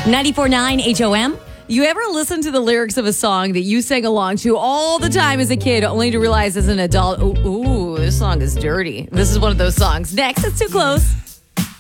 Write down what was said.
94.9 HOM. You ever listen to the lyrics of a song that you sang along to all the time as a kid, only to realize as an adult, ooh, this song is dirty. This is one of those songs. Next, it's Too Close.